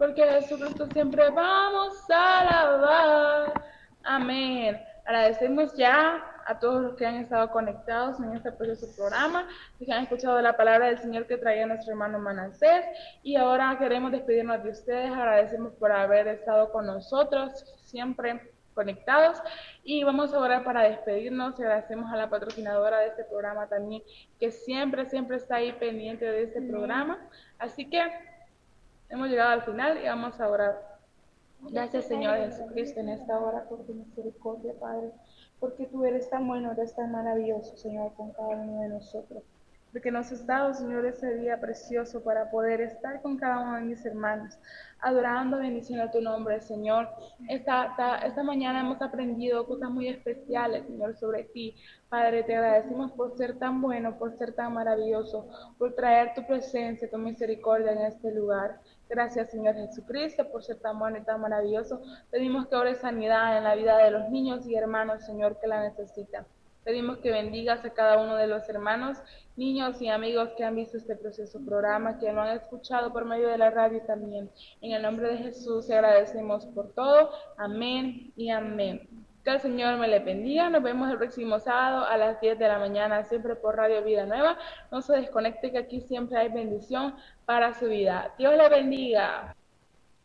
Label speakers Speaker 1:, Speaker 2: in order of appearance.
Speaker 1: porque a Jesucristo siempre vamos a alabar. Amén. Agradecemos ya a todos los que han estado conectados en este precioso programa, que han escuchado la palabra del Señor que traía nuestro hermano Manasés, y ahora queremos despedirnos de ustedes. Agradecemos por haber estado con nosotros siempre conectados, y vamos a orar para despedirnos. Y agradecemos a la patrocinadora de este programa también, que siempre está ahí pendiente de este programa. Así que hemos llegado al final y vamos a orar. Gracias, Señor Jesucristo, en esta hora por tu misericordia, Padre, porque tú eres tan bueno, eres tan maravilloso, Señor, con cada uno de nosotros. Porque nos has dado, Señor, ese día precioso para poder estar con cada uno de mis hermanos, adorando, bendiciendo tu nombre, Señor. Esta mañana hemos aprendido cosas muy especiales, Señor, sobre ti. Padre, te agradecemos por ser tan bueno, por ser tan maravilloso, por traer tu presencia, tu misericordia en este lugar. Gracias, Señor Jesucristo, por ser tan bueno y tan maravilloso. Pedimos que ore sanidad en la vida de los niños y hermanos, Señor, que la necesitan. Pedimos que bendigas a cada uno de los hermanos, niños y amigos que han visto este precioso programa, que lo han escuchado por medio de la radio también. En el nombre de Jesús te agradecemos por todo. Amén y amén. Que el Señor me le bendiga. Nos vemos el próximo sábado a las 10 de la mañana, siempre por Radio Vida Nueva. No se desconecte, que aquí siempre hay bendición para su vida. Dios le bendiga.